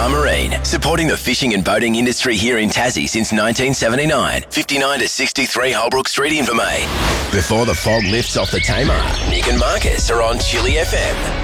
Tamar Marine, supporting the fishing and boating industry here in Tassie since 1979. 59 to 63 Holbrook Street, Invermay. Before the fog lifts off the Tamar, Nick and Marcus are on Chili FM.